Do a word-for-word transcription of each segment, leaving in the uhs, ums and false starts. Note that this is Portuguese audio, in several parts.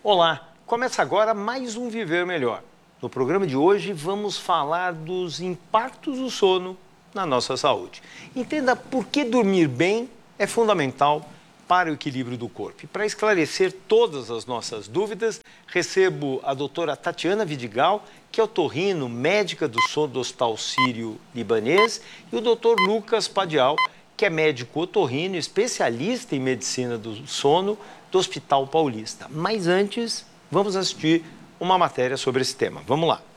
Olá, começa agora mais um Viver Melhor. No programa de hoje vamos falar dos impactos do sono na nossa saúde. Entenda por que dormir bem é fundamental para o equilíbrio do corpo. E para esclarecer todas as nossas dúvidas, recebo a doutora Tatiana Vidigal, que é otorrino, médica do sono do Hospital Sírio-Libanês, e o doutor Lucas Padial, que é médico otorrino, especialista em medicina do sono do Hospital Paulista. Mas antes, vamos assistir uma matéria sobre esse tema. Vamos lá.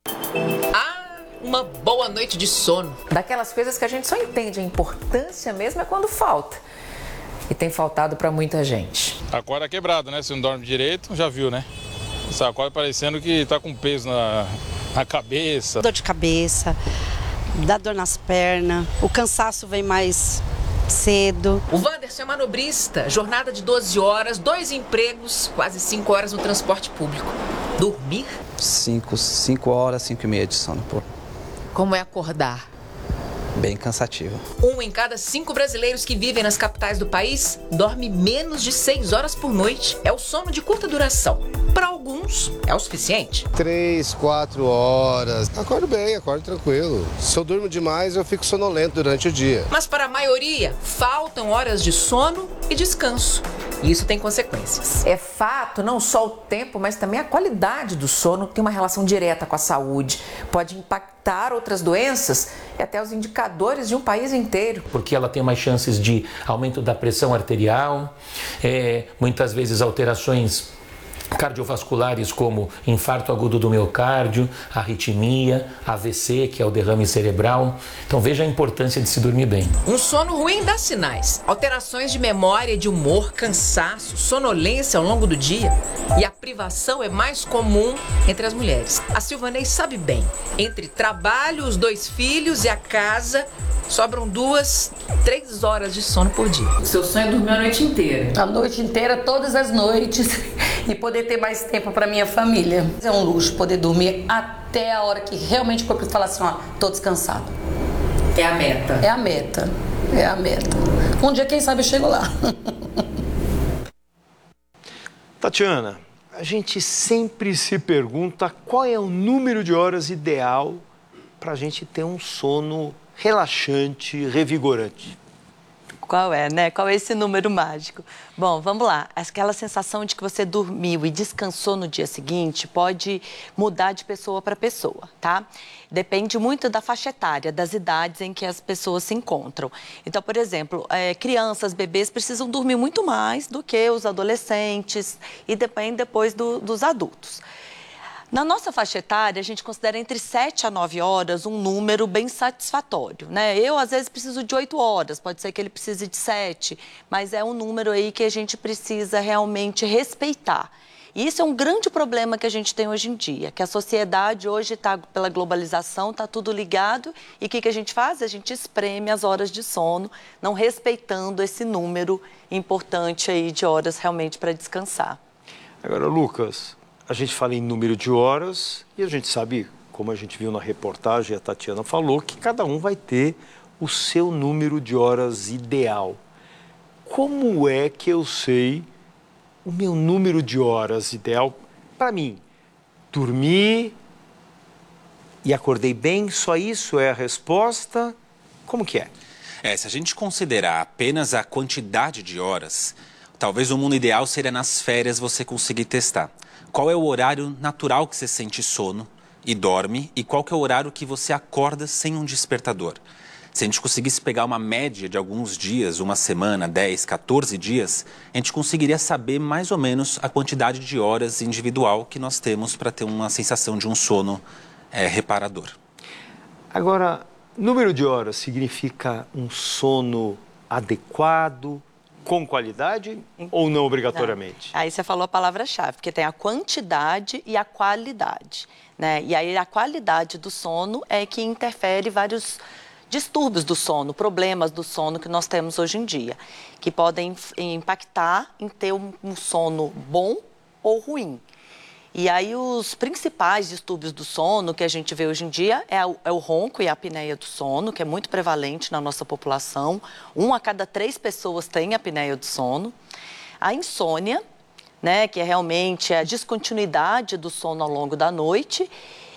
Ah, uma boa noite de sono. Daquelas coisas que a gente só entende a importância mesmo é quando falta. E tem faltado para muita gente. Acorda quebrado, né? Se não dorme direito, já viu, né? Você acorda parecendo que tá com peso na, na cabeça. Dor de cabeça, dá dor nas pernas, o cansaço vem mais cedo. O Wanderson é manobrista, jornada de doze horas, dois empregos, quase cinco horas no transporte público. Dormir? cinco, cinco horas, cinco e meia de sono, pô. Como é acordar? Bem cansativo. Um em cada cinco brasileiros que vivem nas capitais do país dorme menos de seis horas por noite. É o sono de curta duração. Para alguns, é o suficiente. Três, quatro horas. Acordo bem, acordo tranquilo. Se eu durmo demais, eu fico sonolento durante o dia. Mas para a maioria, faltam horas de sono e descanso. E isso tem consequências. É fato, não só o tempo, mas também a qualidade do sono tem uma relação direta com a saúde. Pode impactar outras doenças e até os indicadores de um país inteiro. Porque ela tem mais chances de aumento da pressão arterial, é, muitas vezes alterações cardiovasculares como infarto agudo do miocárdio, arritmia, A V C, que é o derrame cerebral. Então veja a importância de se dormir bem. Um sono ruim dá sinais. Alterações de memória, de humor, cansaço, sonolência ao longo do dia. E a privação é mais comum entre as mulheres. A Silvanei sabe bem. Entre trabalho, os dois filhos e a casa, sobram duas, três horas de sono por dia. O seu sonho é dormir a noite inteira? A noite inteira, todas as noites, e poder ter mais tempo para minha família. É um luxo poder dormir até a hora que realmente o corpo fala assim, ó, tô descansado. É a meta. É a meta, é a meta. Um dia, quem sabe, eu chego lá. Tatiana, a gente sempre se pergunta qual é o número de horas ideal para a gente ter um sono relaxante, revigorante. Qual é, né? Qual é esse número mágico? Bom, vamos lá. Aquela sensação de que você dormiu e descansou no dia seguinte pode mudar de pessoa para pessoa, tá? Depende muito da faixa etária, das idades em que as pessoas se encontram. Então, por exemplo, é, crianças, bebês precisam dormir muito mais do que os adolescentes e depende depois do, dos adultos. Na nossa faixa etária, a gente considera entre sete a nove horas um número bem satisfatório, né? Eu, às vezes, preciso de oito horas, pode ser que ele precise de sete, mas é um número aí que a gente precisa realmente respeitar. E isso é um grande problema que a gente tem hoje em dia, que a sociedade hoje está, pela globalização, está tudo ligado, e o que, que a gente faz? A gente espreme as horas de sono, não respeitando esse número importante aí de horas realmente para descansar. Agora, Lucas, a gente fala em número de horas e a gente sabe, como a gente viu na reportagem, a Tatiana falou, que cada um vai ter o seu número de horas ideal. Como é que eu sei o meu número de horas ideal para mim? Dormi e acordei bem, só isso é a resposta? Como que é? É, se a gente considerar apenas a quantidade de horas, talvez o mundo ideal seria nas férias você conseguir testar. Qual é o horário natural que você sente sono e dorme e qual que é o horário que você acorda sem um despertador? Se a gente conseguisse pegar uma média de alguns dias, uma semana, dez, quatorze dias, a gente conseguiria saber mais ou menos a quantidade de horas individual que nós temos para ter uma sensação de um sono é, reparador. Agora, número de horas significa um sono adequado, com qualidade ou não obrigatoriamente? Não. Aí você falou a palavra-chave, porque tem a quantidade e a qualidade, né? E aí a qualidade do sono é que interfere vários distúrbios do sono, problemas do sono que nós temos hoje em dia, que podem impactar em ter um, um sono bom ou ruim. E aí os principais distúrbios do sono que a gente vê hoje em dia é o, é o ronco e a apneia do sono, que é muito prevalente na nossa população. Um a cada três pessoas tem apneia do sono. A insônia, né, que é realmente a descontinuidade do sono ao longo da noite,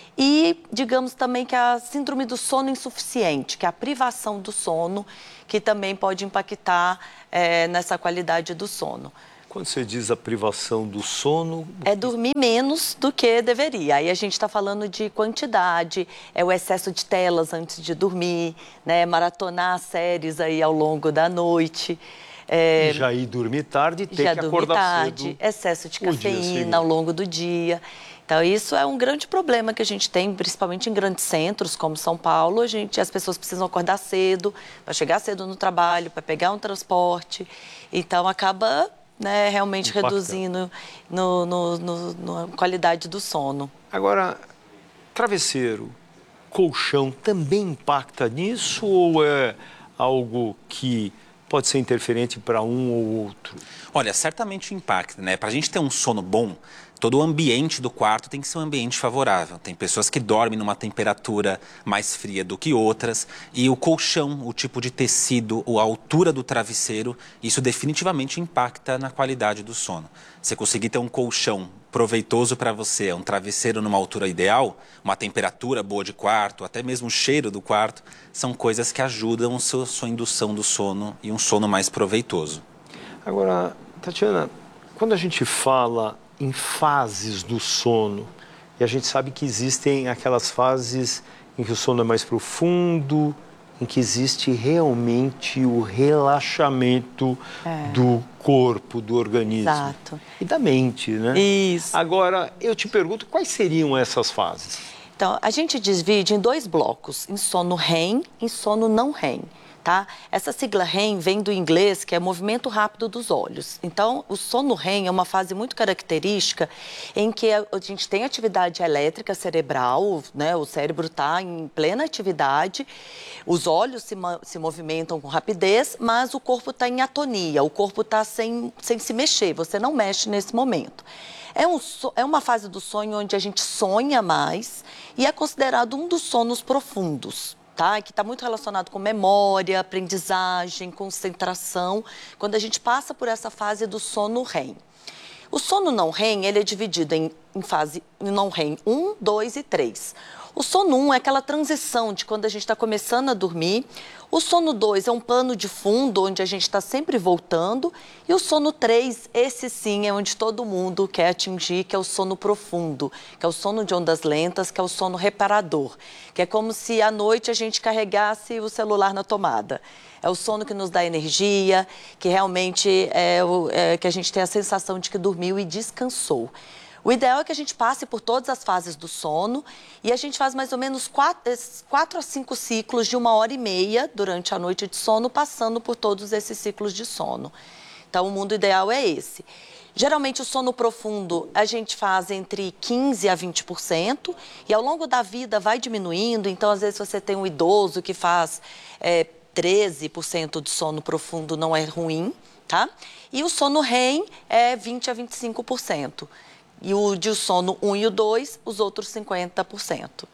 e, digamos também que a síndrome do sono insuficiente, que é a privação do sono, que também pode impactar é, nessa qualidade do sono. Quando você diz a privação do sono... É dormir menos do que deveria. Aí a gente está falando de quantidade, é o excesso de telas antes de dormir, né? Maratonar séries aí ao longo da noite. É... E já ir dormir tarde e ter já que dormir acordar tarde, cedo. excesso de cafeína ao longo do dia. Então, isso é um grande problema que a gente tem, principalmente em grandes centros, como São Paulo. A gente, as pessoas precisam acordar cedo, para chegar cedo no trabalho, para pegar um transporte. Então, acaba... Né, realmente Impacta. reduzindo no, no, no, na qualidade do sono. Agora, travesseiro, colchão também impacta nisso ou é algo que pode ser interferente para um ou outro? Olha, certamente impacta, né? Para a gente ter um sono bom, todo o ambiente do quarto tem que ser um ambiente favorável. Tem pessoas que dormem numa temperatura mais fria do que outras. E o colchão, o tipo de tecido, a altura do travesseiro, isso definitivamente impacta na qualidade do sono. Você conseguir ter um colchão proveitoso para você, um travesseiro numa altura ideal, uma temperatura boa de quarto, até mesmo o cheiro do quarto, são coisas que ajudam a sua, sua indução do sono e um sono mais proveitoso. Agora, Tatiana, quando a gente fala em fases do sono, e a gente sabe que existem aquelas fases em que o sono é mais profundo, em que existe realmente o relaxamento é. do corpo, do organismo. Exato. E da mente, né? Isso. Agora, eu te pergunto, quais seriam essas fases? Então, a gente divide em dois blocos, em sono REM e sono não REM. Tá? Essa sigla REM vem do inglês, que é movimento rápido dos olhos. Então, o sono REM é uma fase muito característica em que a gente tem atividade elétrica cerebral, né? O cérebro está em plena atividade, os olhos se, se movimentam com rapidez, mas o corpo está em atonia, o corpo está sem, sem se mexer, você não mexe nesse momento. É, um, é uma fase do sonho onde a gente sonha mais e é considerado um dos sonos profundos. Tá? Que está muito relacionado com memória, aprendizagem, concentração, quando a gente passa por essa fase do sono REM. O sono não REM, ele é dividido em, em fase não REM um, dois e três. O sono um é aquela transição de quando a gente está começando a dormir. O sono dois é um pano de fundo, onde a gente está sempre voltando. E o sono três, esse sim é onde todo mundo quer atingir, que é o sono profundo, que é o sono de ondas lentas, que é o sono reparador. Que é como se à noite a gente carregasse o celular na tomada. É o sono que nos dá energia, que realmente é, o, é que a gente tem a sensação de que dormiu e descansou. O ideal é que a gente passe por todas as fases do sono e a gente faz mais ou menos quatro, quatro a cinco ciclos de uma hora e meia durante a noite de sono, passando por todos esses ciclos de sono. Então, o mundo ideal é esse. Geralmente, o sono profundo a gente faz entre quinze a vinte por cento e ao longo da vida vai diminuindo. Então, às vezes, você tem um idoso que faz é, treze por cento de sono profundo, não é ruim, tá? E o sono REM é vinte a vinte e cinco por cento. E o de sono um e o dois, os outros cinquenta por cento.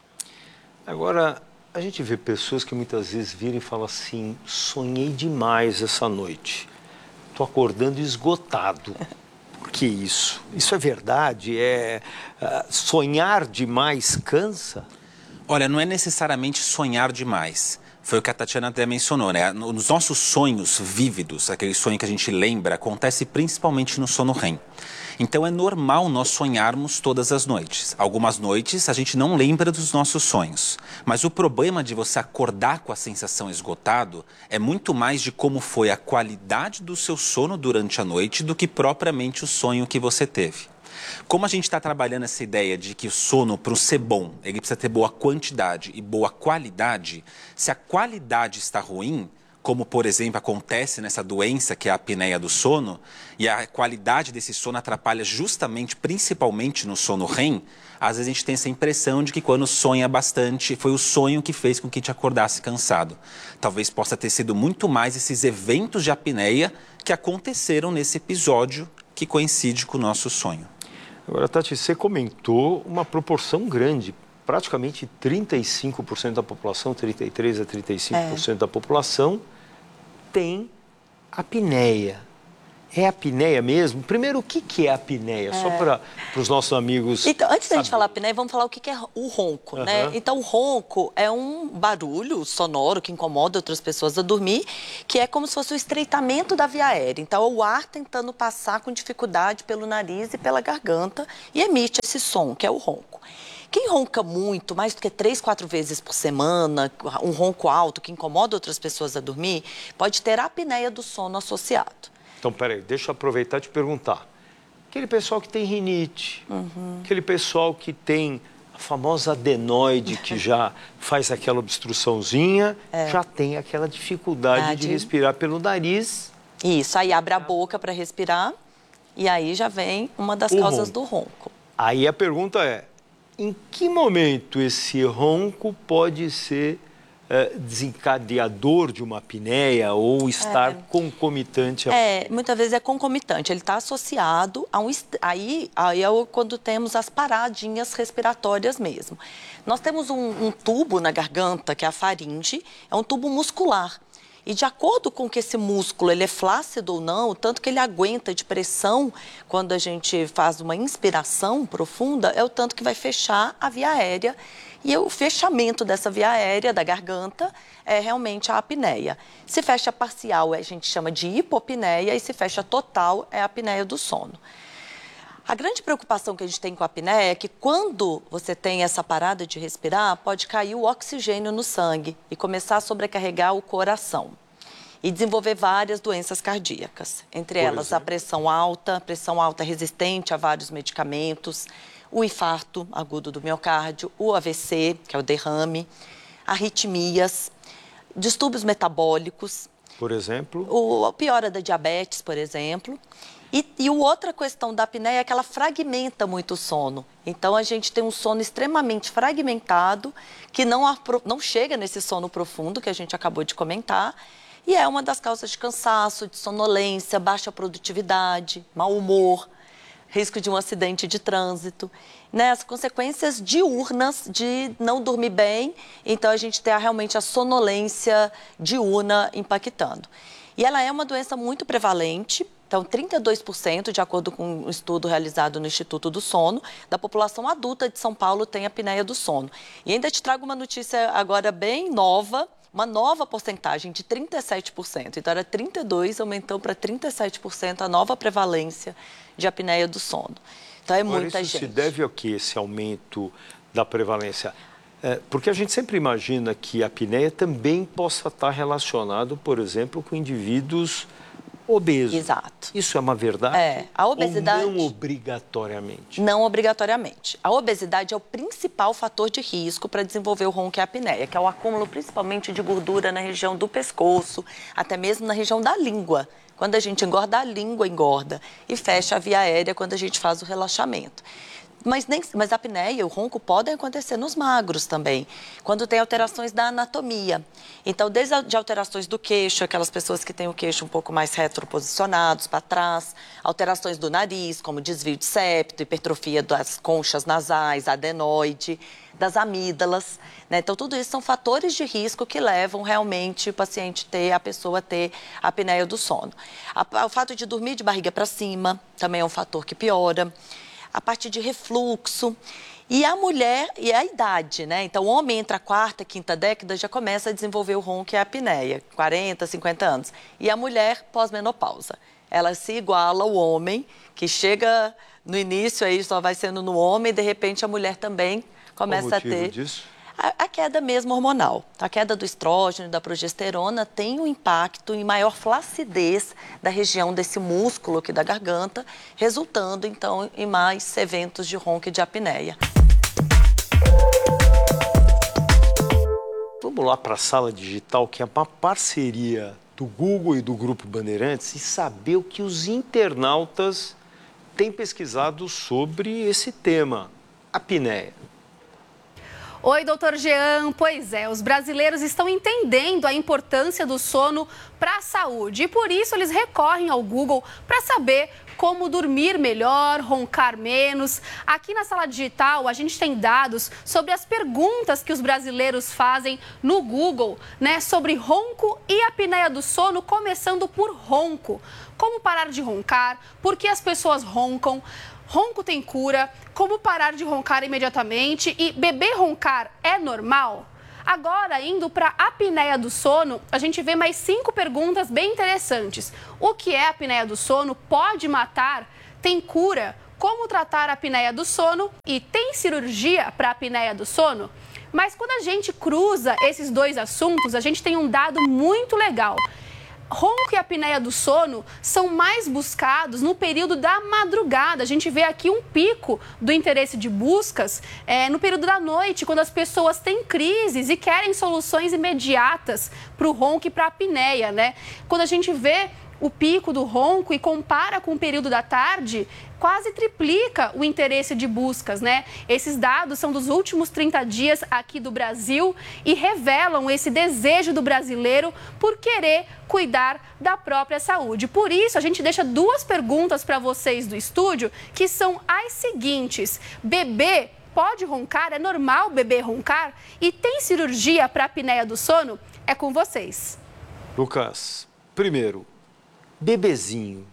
Agora, a gente vê pessoas que muitas vezes viram e falam assim, sonhei demais essa noite, estou acordando esgotado. Por que isso? Isso é verdade? É, uh, sonhar demais cansa? Olha, não é necessariamente sonhar demais. Foi o que a Tatiana até mencionou, né? Nos nossos sonhos vívidos, aquele sonho que a gente lembra, acontece principalmente no sono REM. Então é normal nós sonharmos todas as noites. Algumas noites a gente não lembra dos nossos sonhos. Mas o problema de você acordar com a sensação esgotado é muito mais de como foi a qualidade do seu sono durante a noite do que propriamente o sonho que você teve. Como a gente está trabalhando essa ideia de que o sono, para ser bom, ele precisa ter boa quantidade e boa qualidade, se a qualidade está ruim, como, por exemplo, acontece nessa doença que é a apneia do sono, e a qualidade desse sono atrapalha justamente, principalmente no sono REM, às vezes a gente tem essa impressão de que quando sonha bastante, foi o sonho que fez com que te acordasse cansado. Talvez possa ter sido muito mais esses eventos de apneia que aconteceram nesse episódio que coincide com o nosso sonho. Agora, Tati, você comentou uma proporção grande, praticamente trinta e cinco por cento da população, trinta e três a trinta e cinco por cento é. da população tem apneia. É a apneia mesmo? Primeiro, o que, que é a apneia? É. Só para os nossos amigos. Então, antes da saber. gente falar apneia, vamos falar o que, que é o ronco, uhum. né? Então, o ronco é um barulho sonoro que incomoda outras pessoas a dormir, que é como se fosse o estreitamento da via aérea. Então, é o ar tentando passar com dificuldade pelo nariz e pela garganta e emite esse som, que é o ronco. Quem ronca muito, mais do que três, quatro vezes por semana, um ronco alto que incomoda outras pessoas a dormir, pode ter a apneia do sono associado. Então, peraí, deixa eu aproveitar e te perguntar. Aquele pessoal que tem rinite, uhum. aquele pessoal que tem a famosa adenoide, que já faz aquela obstruçãozinha, é. já tem aquela dificuldade ah, de... de respirar pelo nariz. Isso, aí abre a boca para respirar e aí já vem uma das o causas ronco. do ronco. Aí a pergunta é, em que momento esse ronco pode ser é, desencadeador de uma apneia ou estar é. concomitante? A... É, muitas vezes é concomitante, ele está associado a um... Aí, aí é quando temos as paradinhas respiratórias mesmo. Nós temos um, um tubo na garganta, que é a faringe, é um tubo muscular. E de acordo com que esse músculo ele é flácido ou não, o tanto que ele aguenta de pressão quando a gente faz uma inspiração profunda, é o tanto que vai fechar a via aérea. E o fechamento dessa via aérea da garganta é realmente a apneia. Se fecha parcial, a gente chama de hipopneia, e se fecha total, é a apneia do sono. A grande preocupação que a gente tem com a apneia é que quando você tem essa parada de respirar, pode cair o oxigênio no sangue e começar a sobrecarregar o coração e desenvolver várias doenças cardíacas, entre Por elas exemplo? a pressão alta, pressão alta resistente a vários medicamentos, o infarto agudo do miocárdio, o A V C, que é o derrame, arritmias, distúrbios metabólicos. Por exemplo? O, a piora da diabetes, por exemplo. E, e outra questão da apneia é que ela fragmenta muito o sono. Então, a gente tem um sono extremamente fragmentado, que não, não chega nesse sono profundo que a gente acabou de comentar, e é uma das causas de cansaço, de sonolência, baixa produtividade, mau humor, risco de um acidente de trânsito, né? As consequências diurnas de não dormir bem, então a gente tem realmente a sonolência diurna impactando. E ela é uma doença muito prevalente, então trinta e dois por cento, de acordo com um estudo realizado no Instituto do Sono, da população adulta de São Paulo tem apneia do sono. E ainda te trago uma notícia agora bem nova, uma nova porcentagem de trinta e sete por cento. Então, era trinta e dois por cento, aumentou para trinta e sete por cento a nova prevalência de apneia do sono. Então, é Agora, muita isso gente. se deve ao que esse aumento da prevalência? É, porque a gente sempre imagina que a apneia também possa estar relacionado, por exemplo, com indivíduos obesos. Exato. Isso é uma verdade? É, a obesidade... Ou não obrigatoriamente? Não obrigatoriamente. A obesidade é o principal fator de risco para desenvolver o ronco e a apneia, que é o acúmulo principalmente de gordura na região do pescoço, até mesmo na região da língua. Quando a gente engorda, a língua engorda e fecha a via aérea quando a gente faz o relaxamento. Mas, nem, mas a apneia e o ronco podem acontecer nos magros também, quando tem alterações da anatomia. Então, desde de alterações do queixo, aquelas pessoas que têm o queixo um pouco mais retroposicionados para trás, alterações do nariz, como desvio de septo, hipertrofia das conchas nasais, adenoide, das amígdalas, né? Então, tudo isso são fatores de risco que levam realmente o paciente ter, a pessoa ter a apneia do sono. A, o fato de dormir de barriga para cima também é um fator que piora. A parte de refluxo, e a mulher e a idade, né? Então, o homem entre a quarta e quinta década já começa a desenvolver o ronco e a apneia, quarenta, cinquenta anos. E a mulher pós-menopausa, ela se iguala ao homem, que chega no início, aí só vai sendo no homem, e de repente a mulher também começa a ter... Qual o motivo disso? A, a queda mesmo hormonal. A queda do estrógeno e da progesterona tem um impacto em maior flacidez da região desse músculo aqui da garganta, resultando, então, em mais eventos de ronco e de apneia. Vamos lá para a Sala Digital, que é uma parceria do Google e do Grupo Bandeirantes, e saber o que os internautas têm pesquisado sobre esse tema, apneia. Oi, doutor Jean. Pois é, os brasileiros estão entendendo a importância do sono para a saúde e por isso eles recorrem ao Google para saber como dormir melhor, roncar menos. Aqui na Sala Digital, a gente tem dados sobre as perguntas que os brasileiros fazem no Google, né, sobre ronco e apneia do sono, começando por ronco. como parar de roncar, por que as pessoas roncam, ronco tem cura, como parar de roncar imediatamente e bebê roncar é normal? Agora, indo para a apneia do sono, a gente vê mais cinco perguntas bem interessantes. O que é a apneia do sono? Pode matar? Tem cura? Como tratar a apneia do sono? E tem cirurgia para a apneia do sono? Mas quando a gente cruza esses dois assuntos, a gente tem um dado muito legal. Ronco e apneia do sono são mais buscados no período da madrugada. A gente vê aqui um pico do interesse de buscas é, no período da noite, quando as pessoas têm crises e querem soluções imediatas para o ronco e para a apneia, né? Quando a gente vê o pico do ronco e compara com o período da tarde, quase triplica o interesse de buscas, né? Esses dados são dos últimos trinta dias aqui do Brasil e revelam esse desejo do brasileiro por querer cuidar da própria saúde. Por isso, a gente deixa duas perguntas para vocês do estúdio, que são as seguintes. Bebê pode roncar? É normal bebê roncar? E tem cirurgia para a apneia do sono? É com vocês. Lucas, primeiro, bebezinho,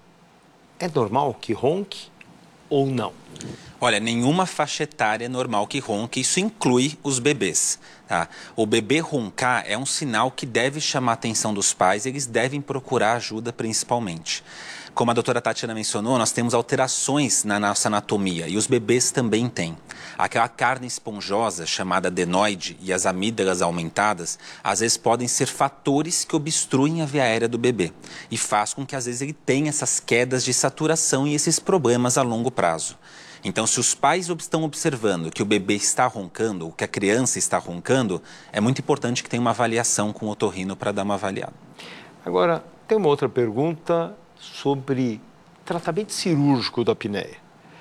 é normal que ronque ou não? Olha, nenhuma faixa etária é normal que ronque, isso inclui os bebês. Tá? O bebê roncar é um sinal que deve chamar a atenção dos pais, eles devem procurar ajuda principalmente. Como a doutora Tatiana mencionou, nós temos alterações na nossa anatomia e os bebês também têm. Aquela carne esponjosa chamada adenoide e as amígdalas aumentadas, às vezes podem ser fatores que obstruem a via aérea do bebê e faz com que às vezes ele tenha essas quedas de saturação e esses problemas a longo prazo. Então, se os pais estão observando que o bebê está roncando, ou que a criança está roncando, é muito importante que tenha uma avaliação com o otorrino para dar uma avaliada. Agora, tem uma outra pergunta sobre tratamento cirúrgico da apneia.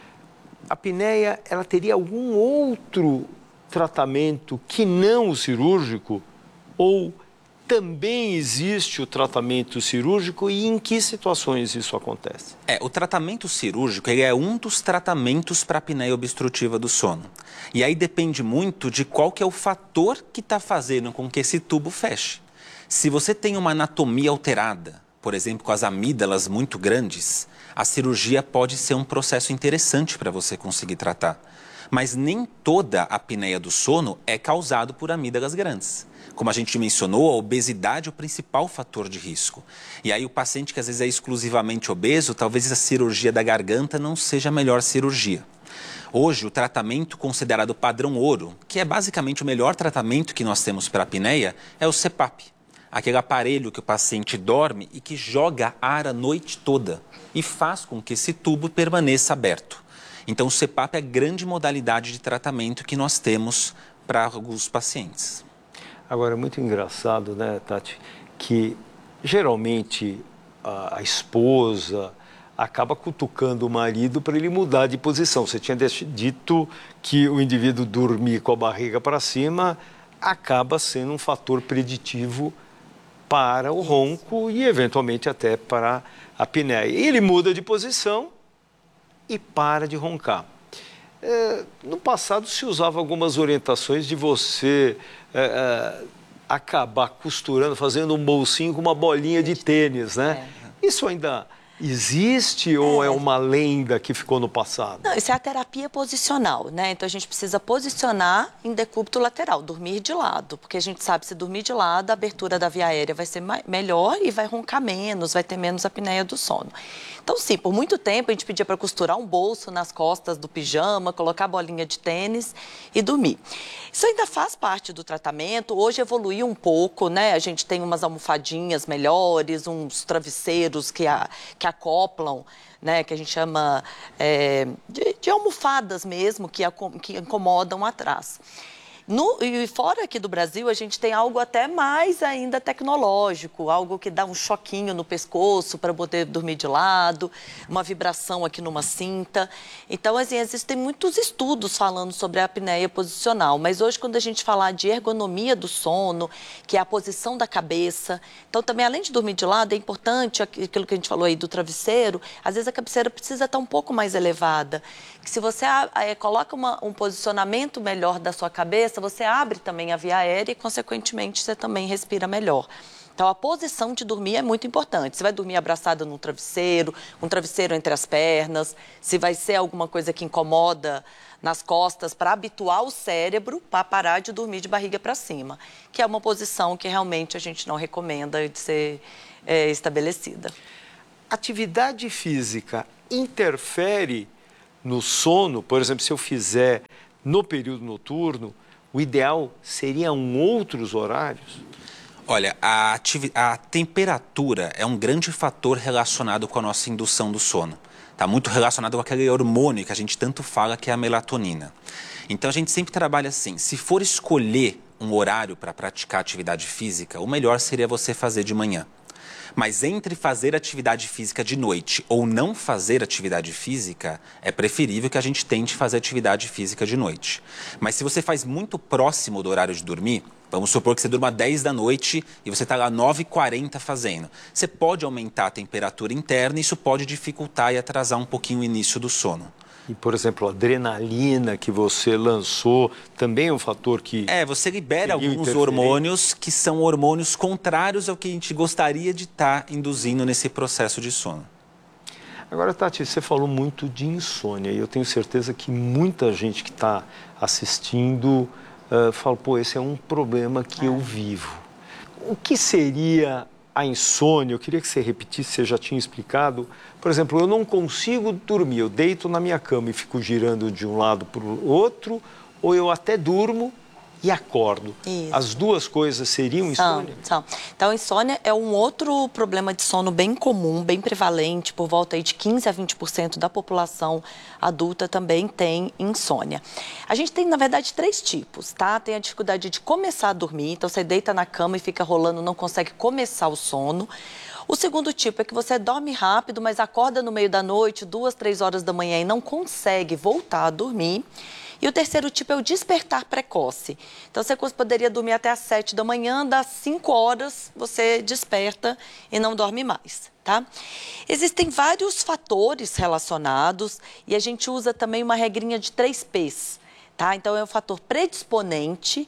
A apneia, ela teria algum outro tratamento que não o cirúrgico? Ou também existe o tratamento cirúrgico e em que situações isso acontece? É, o tratamento cirúrgico ele é um dos tratamentos para a apneia obstrutiva do sono. E aí depende muito de qual que é o fator que está fazendo com que esse tubo feche. Se você tem uma anatomia alterada, por exemplo, com as amígdalas muito grandes, a cirurgia pode ser um processo interessante para você conseguir tratar. Mas nem toda a apneia do sono é causada por amígdalas grandes. Como a gente mencionou, a obesidade é o principal fator de risco. E aí o paciente que às vezes é exclusivamente obeso, talvez a cirurgia da garganta não seja a melhor cirurgia. Hoje, o tratamento considerado padrão ouro, que é basicamente o melhor tratamento que nós temos para a apneia, é o C PAP. Aquele aparelho que o paciente dorme e que joga ar a noite toda e faz com que esse tubo permaneça aberto. Então, o C PAP é a grande modalidade de tratamento que nós temos para alguns pacientes. Agora, é muito engraçado, né, Tati, que geralmente a, a esposa acaba cutucando o marido para ele mudar de posição. Você tinha dito que o indivíduo dormir com a barriga para cima acaba sendo um fator preditivo para o ronco e, eventualmente, até para a apneia. Ele muda de posição e para de roncar. É, no passado se usava algumas orientações de você é, é, acabar costurando, fazendo um bolsinho com uma bolinha de tênis, né? É. Isso ainda existe ou é. é uma lenda que ficou no passado? Não, isso é a terapia posicional, né? Então a gente precisa posicionar em decúbito lateral, dormir de lado, porque a gente sabe que se dormir de lado, a abertura da via aérea vai ser melhor e vai roncar menos, vai ter menos apneia do sono. Então, sim, por muito tempo a gente pedia para costurar um bolso nas costas do pijama, colocar a bolinha de tênis e dormir. Isso ainda faz parte do tratamento, hoje evoluiu um pouco, né? A gente tem umas almofadinhas melhores, uns travesseiros que, a, que acoplam, né? Que a gente chama é, de, de almofadas mesmo, que, a, que incomodam atrás. No, e fora aqui do Brasil, a gente tem algo até mais ainda tecnológico, algo que dá um choquinho no pescoço para poder dormir de lado, uma vibração aqui numa cinta. Então, assim, existem muitos estudos falando sobre a apneia posicional, mas hoje, quando a gente falar de ergonomia do sono, que é a posição da cabeça, então também, além de dormir de lado, é importante aquilo que a gente falou aí do travesseiro, às vezes a cabeceira precisa estar um pouco mais elevada, que se você é, coloca uma, um posicionamento melhor da sua cabeça, você abre também a via aérea e, consequentemente, você também respira melhor. Então, a posição de dormir é muito importante. Se vai dormir abraçada num travesseiro, um travesseiro entre as pernas, se vai ser alguma coisa que incomoda nas costas, para habituar o cérebro para parar de dormir de barriga para cima, que é uma posição que realmente a gente não recomenda de ser é, estabelecida. Atividade física interfere no sono? Por exemplo, se eu fizer no período noturno, o ideal seriam outros horários? Olha, a, a temperatura é um grande fator relacionado com a nossa indução do sono. Está muito relacionado com aquele hormônio que a gente tanto fala, que é a melatonina. Então, a gente sempre trabalha assim, se for escolher um horário para praticar atividade física, o melhor seria você fazer de manhã. Mas entre fazer atividade física de noite ou não fazer atividade física, é preferível que a gente tente fazer atividade física de noite. Mas se você faz muito próximo do horário de dormir, vamos supor que você durma dez da noite e você está lá nove e quarenta fazendo. Você pode aumentar a temperatura interna e isso pode dificultar e atrasar um pouquinho o início do sono. E, por exemplo, a adrenalina que você lançou também é um fator que... É, você libera alguns hormônios que são hormônios contrários ao que a gente gostaria de estar induzindo nesse processo de sono. Agora, Tati, você falou muito de insônia e eu tenho certeza que muita gente que está assistindo uh, fala, pô, esse é um problema que é. eu vivo. O que seria a insônia? Eu queria que você repetisse, você já tinha explicado. Por exemplo, eu não consigo dormir, eu deito na minha cama e fico girando de um lado para o outro, ou eu até durmo e acordo. Isso. As duas coisas seriam insônia? São, são. Então, insônia é um outro problema de sono bem comum, bem prevalente, por volta aí de quinze a vinte por cento da população adulta também tem insônia. A gente tem, na verdade, três tipos, tá? Tem a dificuldade de começar a dormir, então você deita na cama e fica rolando, não consegue começar o sono. O segundo tipo é que você dorme rápido, mas acorda no meio da noite, duas, três horas da manhã e não consegue voltar a dormir. E o terceiro tipo é o despertar precoce. Então, você poderia dormir até às sete da manhã, das cinco horas você desperta e não dorme mais, tá? Existem vários fatores relacionados e a gente usa também uma regrinha de três P's, tá? Então, é o fator predisponente,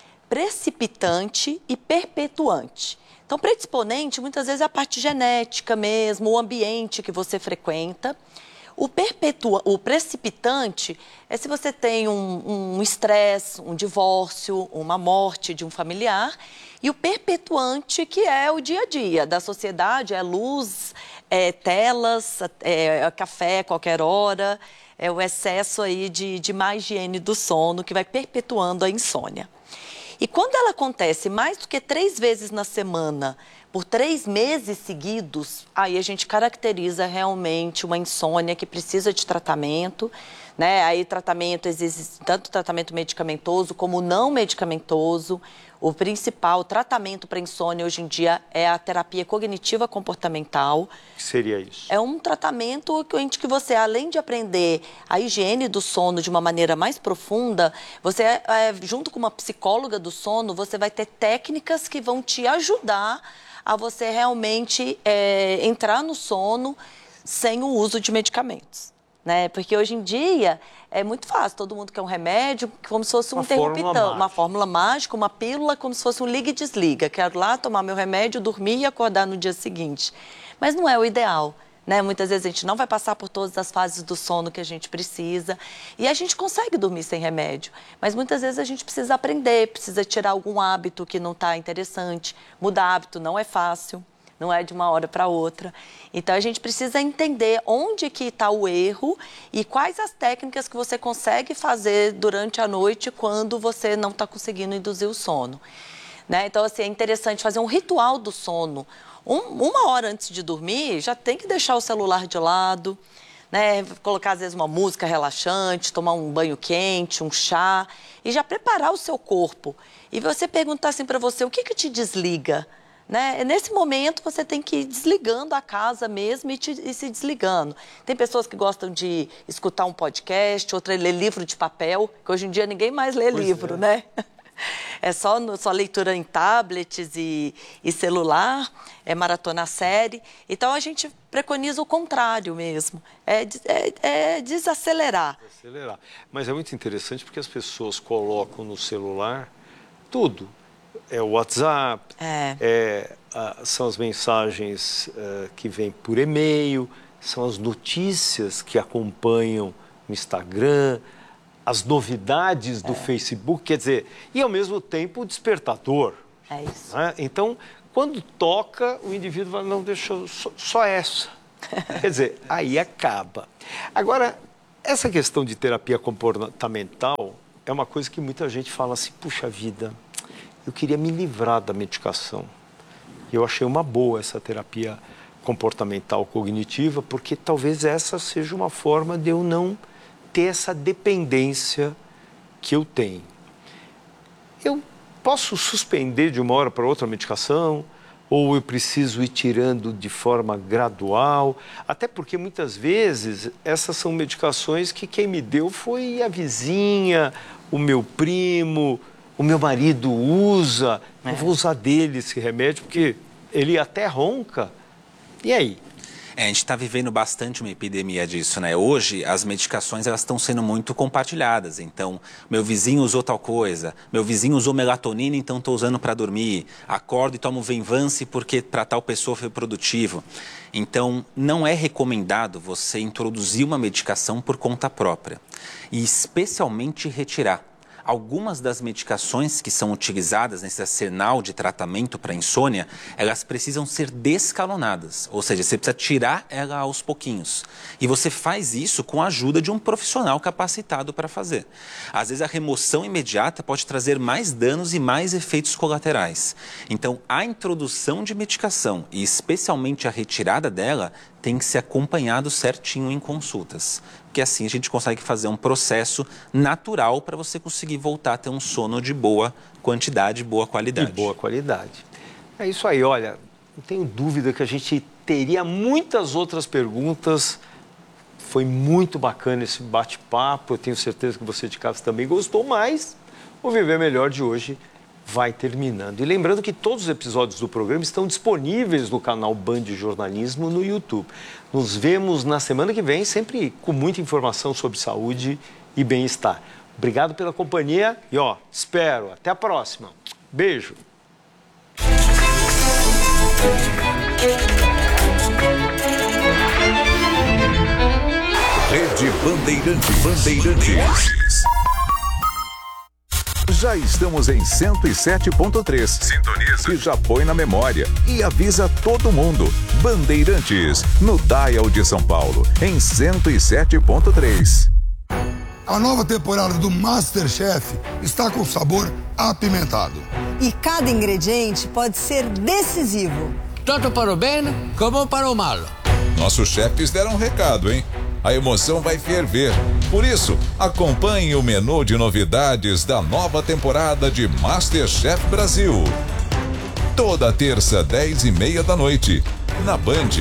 precipitante e perpetuante. Então, predisponente, muitas vezes, é a parte genética mesmo, o ambiente que você frequenta. O, perpetua, o precipitante é se você tem um estresse, um, um divórcio, uma morte de um familiar. E o perpetuante, que é o dia a dia da sociedade, é luz, é telas, é café a qualquer hora, é o excesso aí de, de má higiene do sono que vai perpetuando a insônia. E quando ela acontece mais do que três vezes na semana, por três meses seguidos, aí a gente caracteriza realmente uma insônia que precisa de tratamento, né? Aí tratamento, existe tanto tratamento medicamentoso como não medicamentoso. O principal tratamento para insônia hoje em dia é a terapia cognitiva comportamental. O que seria isso? É um tratamento em que você, além de aprender a higiene do sono de uma maneira mais profunda, você, é, junto com uma psicóloga do sono, você vai ter técnicas que vão te ajudar a você realmente é, entrar no sono sem o uso de medicamentos, né? Porque hoje em dia é muito fácil, todo mundo quer um remédio como se fosse um interruptor, uma fórmula mágica, uma pílula como se fosse um liga e desliga. Quero lá tomar meu remédio, dormir e acordar no dia seguinte. Mas não é o ideal, né? Muitas vezes a gente não vai passar por todas as fases do sono que a gente precisa e a gente consegue dormir sem remédio, mas muitas vezes a gente precisa aprender, precisa tirar algum hábito que não está interessante. Mudar hábito não é fácil, não é de uma hora para outra. Então, a gente precisa entender onde que está o erro e quais as técnicas que você consegue fazer durante a noite quando você não está conseguindo induzir o sono, né? Então, assim, é interessante fazer um ritual do sono. Um, uma hora antes de dormir, já tem que deixar o celular de lado, né? Colocar, às vezes, uma música relaxante, tomar um banho quente, um chá, e já preparar o seu corpo. E você perguntar assim para você, o que que te desliga? Né? Nesse momento, você tem que ir desligando a casa mesmo e, te, e se desligando. Tem pessoas que gostam de escutar um podcast, outra ler livro de papel, que hoje em dia ninguém mais lê pois livro, é. né? É só, só leitura em tablets e, e celular, é maratona série. Então, a gente preconiza o contrário mesmo, é, é, é desacelerar. Desacelerar. Mas é muito interessante porque as pessoas colocam no celular tudo. é o WhatsApp, É. é, ah, são as mensagens ah, que vêm por e-mail, são as notícias que acompanham no Instagram, as novidades do É. Facebook, quer dizer, e ao mesmo tempo o despertador. É isso. Né? Então, quando toca, o indivíduo vai, não, deixa eu, só, só essa. Quer dizer, aí acaba. Agora, essa questão de terapia comportamental é uma coisa que muita gente fala assim, puxa vida, eu queria me livrar da medicação. Eu achei uma boa essa terapia comportamental cognitiva, porque talvez essa seja uma forma de eu não ter essa dependência que eu tenho. Eu posso suspender de uma hora para outra a medicação, ou eu preciso ir tirando de forma gradual, até porque muitas vezes essas são medicações que quem me deu foi a vizinha, o meu primo, o meu marido usa, eu vou usar dele esse remédio, porque ele até ronca. E aí? É, a gente está vivendo bastante uma epidemia disso, né? Hoje, as medicações elas estão sendo muito compartilhadas. Então, meu vizinho usou tal coisa, meu vizinho usou melatonina, então estou usando para dormir. Acordo e tomo Venvance porque para tal pessoa foi produtivo. Então, não é recomendado você introduzir uma medicação por conta própria. E especialmente retirar. Algumas das medicações que são utilizadas nesse arsenal de tratamento para insônia, elas precisam ser descalonadas, ou seja, você precisa tirar ela aos pouquinhos. E você faz isso com a ajuda de um profissional capacitado para fazer. Às vezes a remoção imediata pode trazer mais danos e mais efeitos colaterais. Então, a introdução de medicação e especialmente a retirada dela tem que ser acompanhado certinho em consultas. Porque assim a gente consegue fazer um processo natural para você conseguir voltar a ter um sono de boa quantidade, boa qualidade. De boa qualidade. É isso aí, olha, não tenho dúvida que a gente teria muitas outras perguntas. Foi muito bacana esse bate-papo, eu tenho certeza que você de casa também gostou, mas o Viver Melhor de hoje vai terminando. E lembrando que todos os episódios do programa estão disponíveis no canal Band Jornalismo no YouTube. Nos vemos na semana que vem, sempre com muita informação sobre saúde e bem-estar. Obrigado pela companhia e, ó, espero. Até a próxima. Beijo. Rede Bandeirante Bandeirantes. Já estamos em cento e sete ponto três. Sintoniza. E já põe na memória. E avisa todo mundo. Bandeirantes, no Dial de São Paulo, em cento e sete ponto três. A nova temporada do MasterChef está com sabor apimentado. E cada ingrediente pode ser decisivo. Tanto para o bem como para o mal. Nossos chefes deram um recado, hein? A emoção vai ferver. Por isso, acompanhe o menu de novidades da nova temporada de MasterChef Brasil. Toda terça, dez e meia da noite, na Band.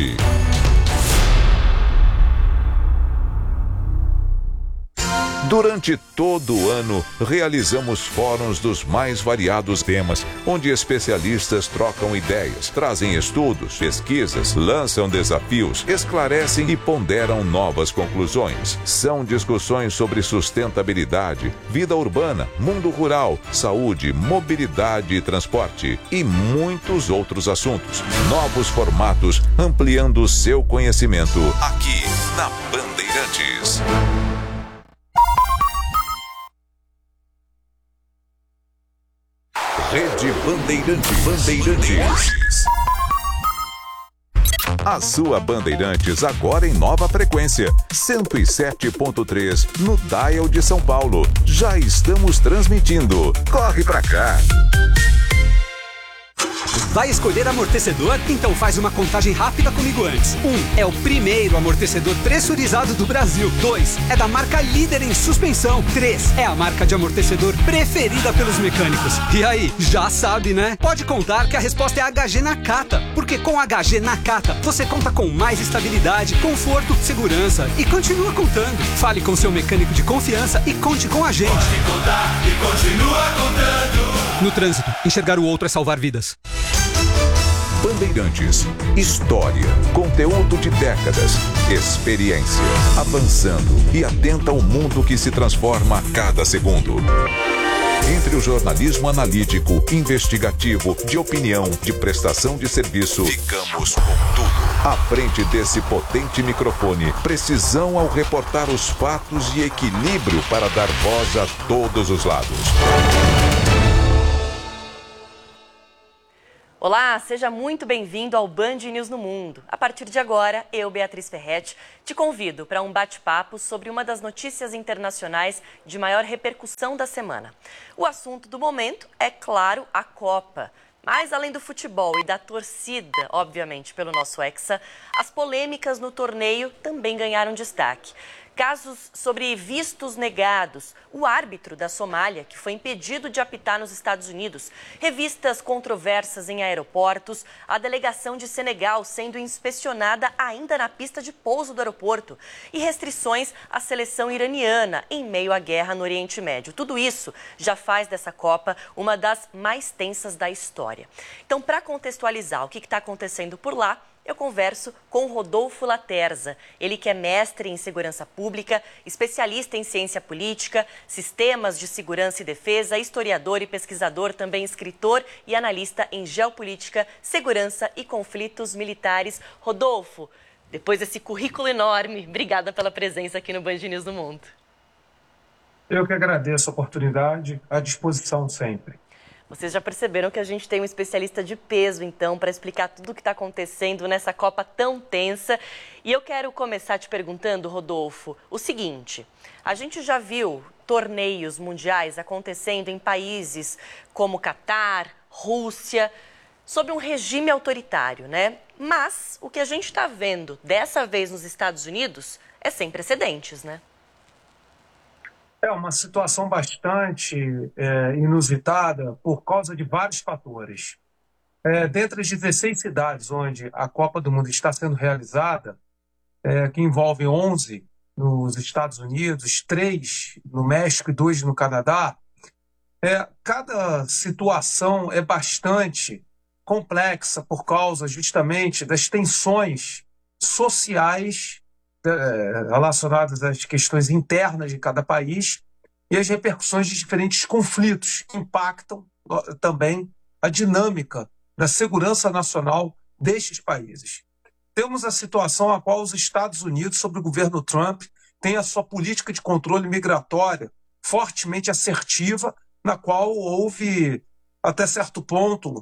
Durante todo o ano, realizamos fóruns dos mais variados temas, onde especialistas trocam ideias, trazem estudos, pesquisas, lançam desafios, esclarecem e ponderam novas conclusões. São discussões sobre sustentabilidade, vida urbana, mundo rural, saúde, mobilidade e transporte e muitos outros assuntos. Novos formatos, ampliando o seu conhecimento aqui na Bandeirantes. Rede Bandeirante Bandeirantes. A sua Bandeirantes agora em nova frequência, cento e sete ponto três no Dial de São Paulo. Já estamos transmitindo. Corre pra cá. Vai escolher amortecedor? Então faz uma contagem rápida comigo antes. Um, é o primeiro amortecedor pressurizado do Brasil. Dois, é da marca líder em suspensão. Três, é a marca de amortecedor preferida pelos mecânicos. E aí, já sabe, né? Pode contar que a resposta é H G Nakata. Porque com H G Nakata, você conta com mais estabilidade, conforto, segurança e continua contando. Fale com seu mecânico de confiança e conte com a gente. Pode contar e continua contando. No trânsito, enxergar o outro é salvar vidas. Bandeirantes, história, conteúdo de décadas, experiência, avançando e atenta ao mundo que se transforma a cada segundo. Entre o jornalismo analítico, investigativo, de opinião, de prestação de serviço, ficamos com tudo. À frente desse potente microfone, precisão ao reportar os fatos e equilíbrio para dar voz a todos os lados. Olá, seja muito bem-vindo ao Band News no Mundo. A partir de agora, eu, Beatriz Ferretti, te convido para um bate-papo sobre uma das notícias internacionais de maior repercussão da semana. O assunto do momento é, claro, a Copa. Mas, além do futebol e da torcida, obviamente, pelo nosso Hexa, as polêmicas no torneio também ganharam destaque. Casos sobre vistos negados, o árbitro da Somália, que foi impedido de apitar nos Estados Unidos, revistas controversas em aeroportos, a delegação de Senegal sendo inspecionada ainda na pista de pouso do aeroporto e restrições à seleção iraniana em meio à guerra no Oriente Médio. Tudo isso já faz dessa Copa uma das mais tensas da história. Então, para contextualizar o que está acontecendo por lá, eu converso com Rodolfo Laterza, ele que é mestre em segurança pública, especialista em ciência política, sistemas de segurança e defesa, historiador e pesquisador, também escritor e analista em geopolítica, segurança e conflitos militares. Rodolfo, depois desse currículo enorme, obrigada pela presença aqui no Band News no Mundo. Eu que agradeço a oportunidade, à disposição sempre. Vocês já perceberam que a gente tem um especialista de peso, então, para explicar tudo o que está acontecendo nessa Copa tão tensa. E eu quero começar te perguntando, Rodolfo, o seguinte: a gente já viu torneios mundiais acontecendo em países como Catar, Rússia, sob um regime autoritário, né? Mas o que a gente está vendo dessa vez nos Estados Unidos é sem precedentes, né? É uma situação bastante é, inusitada por causa de vários fatores. É, dentre as dezesseis cidades onde a Copa do Mundo está sendo realizada, é, que envolve onze nos Estados Unidos, três no México e dois no Canadá, é, cada situação é bastante complexa por causa justamente das tensões sociais relacionadas às questões internas de cada país e as repercussões de diferentes conflitos que impactam também a dinâmica da segurança nacional destes países. Temos a situação a qual os Estados Unidos, sob o governo Trump, tem a sua política de controle migratória fortemente assertiva, na qual houve, até certo ponto,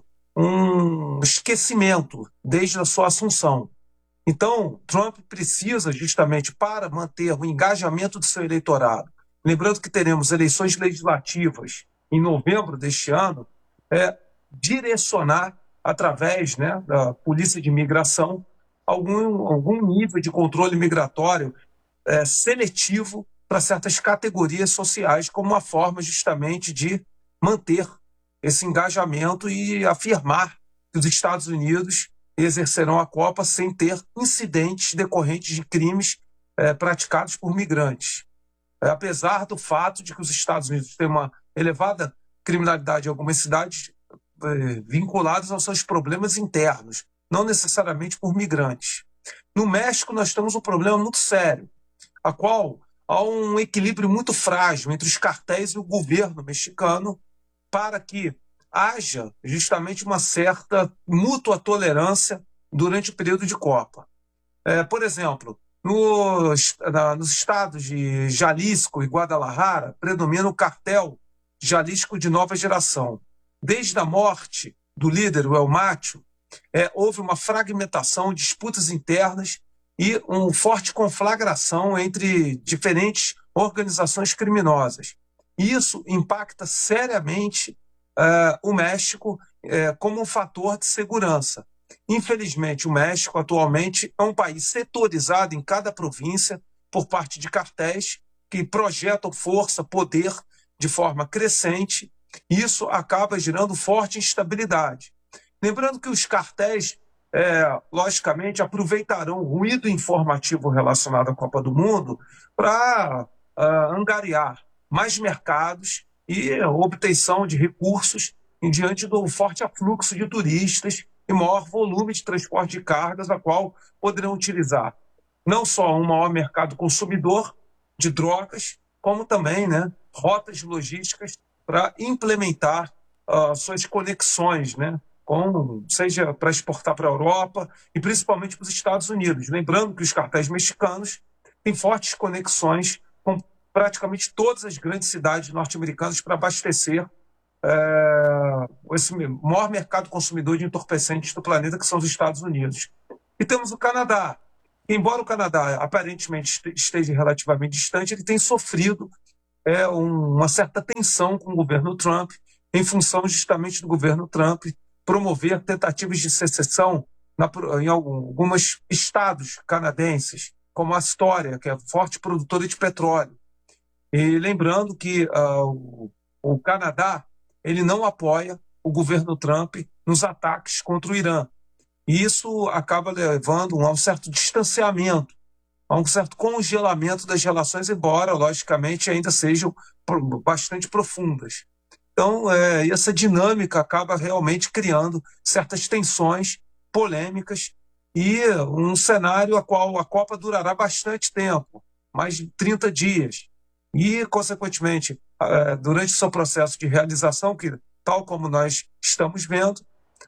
um esquecimento desde a sua assunção. Então, Trump precisa, justamente para manter o engajamento do seu eleitorado, lembrando que teremos eleições legislativas em novembro deste ano, é, direcionar, através, né, da Polícia de Imigração, algum, algum nível de controle migratório é, seletivo para certas categorias sociais, como uma forma justamente de manter esse engajamento e afirmar que os Estados Unidos exercerão a Copa sem ter incidentes decorrentes de crimes é, praticados por migrantes. É, apesar do fato de que os Estados Unidos têm uma elevada criminalidade em algumas cidades é, vinculadas aos seus problemas internos, não necessariamente por migrantes. No México, nós temos um problema muito sério, a qual há um equilíbrio muito frágil entre os cartéis e o governo mexicano para que haja justamente uma certa mútua tolerância durante o período de Copa. É, por exemplo, nos, na, nos estados de Jalisco e Guadalajara, predomina o cartel Jalisco de nova geração. Desde a morte do líder, o El Macho, é, houve uma fragmentação, disputas internas e uma forte conflagração entre diferentes organizações criminosas. Isso impacta seriamente Uh, o México uh, como um fator de segurança. Infelizmente, o México atualmente é um país setorizado em cada província por parte de cartéis que projetam força, poder de forma crescente, e isso acaba gerando forte instabilidade. Lembrando que os cartéis, é, logicamente, aproveitarão o ruído informativo relacionado à Copa do Mundo para uh, angariar mais mercados e a obtenção de recursos em diante do forte afluxo de turistas e maior volume de transporte de cargas, a qual poderão utilizar não só um maior mercado consumidor de drogas, como também, né, rotas logísticas para implementar uh, suas conexões, né? Com, seja para exportar para a Europa e principalmente para os Estados Unidos. Lembrando que os cartéis mexicanos têm fortes conexões com praticamente todas as grandes cidades norte-americanas para abastecer é, esse maior mercado consumidor de entorpecentes do planeta, que são os Estados Unidos. E temos o Canadá. Embora o Canadá aparentemente esteja relativamente distante, ele tem sofrido é, um, uma certa tensão com o governo Trump, em função justamente do governo Trump promover tentativas de secessão na, em alguns estados canadenses, como a Astoria, que é forte produtora de petróleo. E lembrando que uh, o, o Canadá ele não apoia o governo Trump nos ataques contra o Irã. E isso acaba levando a um certo distanciamento, a um certo congelamento das relações, embora, logicamente, ainda sejam bastante profundas. Então, é, essa dinâmica acaba realmente criando certas tensões, polêmicas e um cenário a qual a Copa durará bastante tempo, mais de trinta dias. E, consequentemente, durante o seu processo de realização, que, tal como nós estamos vendo,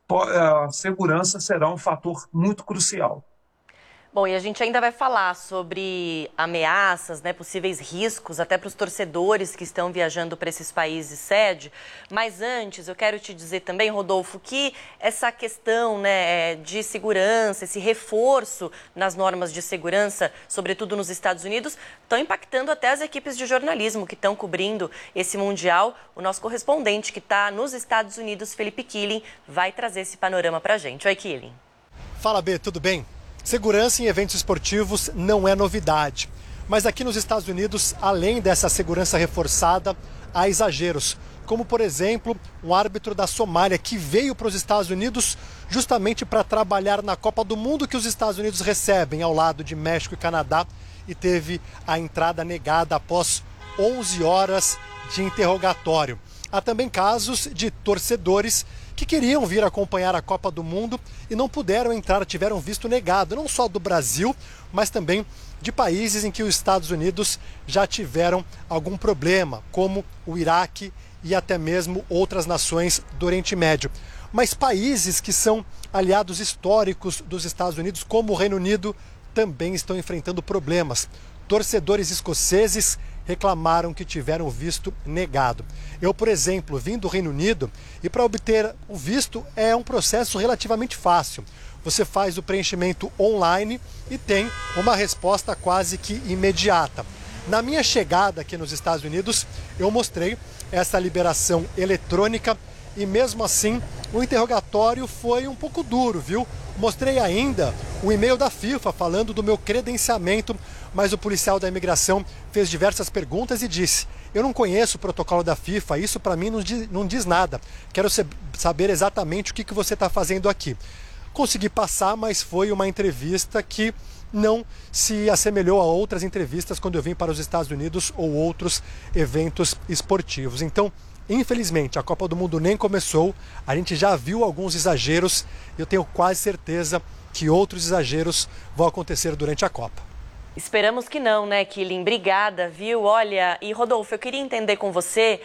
a segurança será um fator muito crucial. Bom, e a gente ainda vai falar sobre ameaças, né, possíveis riscos, até para os torcedores que estão viajando para esses países sede. Mas antes, eu quero te dizer também, Rodolfo, que essa questão, né, de segurança, esse reforço nas normas de segurança, sobretudo nos Estados Unidos, estão impactando até as equipes de jornalismo que estão cobrindo esse Mundial. O nosso correspondente que está nos Estados Unidos, Felipe Killing, vai trazer esse panorama para a gente. Oi, Killing. Fala, B, tudo bem? Segurança em eventos esportivos não é novidade, mas aqui nos Estados Unidos, além dessa segurança reforçada, há exageros, como por exemplo, um árbitro da Somália que veio para os Estados Unidos justamente para trabalhar na Copa do Mundo que os Estados Unidos recebem ao lado de México e Canadá e teve a entrada negada após onze horas de interrogatório. Há também casos de torcedores que queriam vir acompanhar a Copa do Mundo e não puderam entrar, tiveram visto negado, não só do Brasil, mas também de países em que os Estados Unidos já tiveram algum problema, como o Iraque e até mesmo outras nações do Oriente Médio. Mas países que são aliados históricos dos Estados Unidos, como o Reino Unido, também estão enfrentando problemas. Torcedores escoceses reclamaram que tiveram visto negado. Eu, por exemplo, vim do Reino Unido e para obter o visto é um processo relativamente fácil. Você faz o preenchimento online e tem uma resposta quase que imediata. Na minha chegada aqui nos Estados Unidos, eu mostrei essa liberação eletrônica e mesmo assim o interrogatório foi um pouco duro, viu? Mostrei ainda o e-mail da FIFA falando do meu credenciamento, mas o policial da imigração fez diversas perguntas e disse: eu não conheço o protocolo da FIFA, isso para mim não diz, não diz nada. Quero saber exatamente o que, que você está fazendo aqui. Consegui passar, mas foi uma entrevista que não se assemelhou a outras entrevistas quando eu vim para os Estados Unidos ou outros eventos esportivos. Então, infelizmente, a Copa do Mundo nem começou, a gente já viu alguns exageros e eu tenho quase certeza que outros exageros vão acontecer durante a Copa. Esperamos que não, né, Killing? Obrigada, viu? Olha, e Rodolfo, eu queria entender com você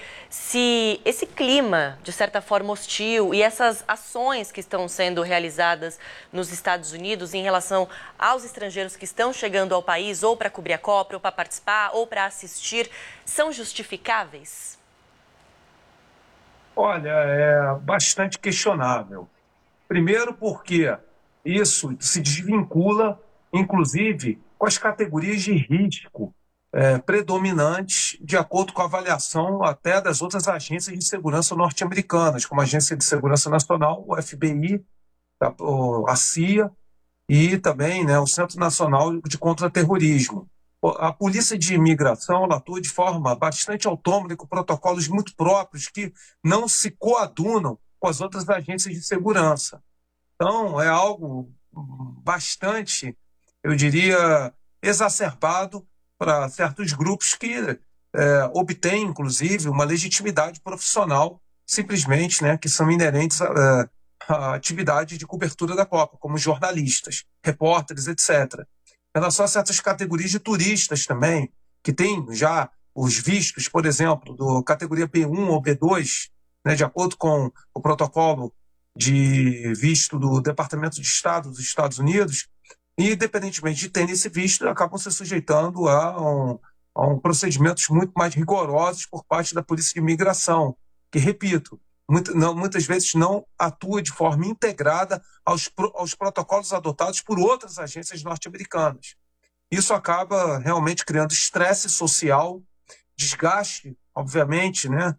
se esse clima, de certa forma, hostil e essas ações que estão sendo realizadas nos Estados Unidos em relação aos estrangeiros que estão chegando ao país ou para cobrir a Copa, ou para participar, ou para assistir, são justificáveis? Olha, é bastante questionável. Primeiro porque isso se desvincula, inclusive, com as categorias de risco é, predominantes, de acordo com a avaliação até das outras agências de segurança norte-americanas, como a Agência de Segurança Nacional, o F B I, a, a C I A e também, né, o Centro Nacional de Contra-Terrorismo. A Polícia de Imigração ela atua de forma bastante autônoma e com protocolos muito próprios que não se coadunam com as outras agências de segurança. Então, é algo bastante, eu diria, exacerbado para certos grupos que é, obtêm, inclusive, uma legitimidade profissional, simplesmente, né, que são inerentes à, à atividade de cobertura da Copa, como jornalistas, repórteres, etcétera. Em relação a certas categorias de turistas também, que têm já os vistos, por exemplo, do categoria B um ou B dois, né, de acordo com o protocolo de visto do Departamento de Estado dos Estados Unidos, e, independentemente de terem esse visto, acabam se sujeitando a, um, a um procedimentos muito mais rigorosos por parte da Polícia de Imigração, que, repito, muito, não, muitas vezes não atua de forma integrada aos, aos protocolos adotados por outras agências norte-americanas. Isso acaba realmente criando estresse social, desgaste, obviamente, né,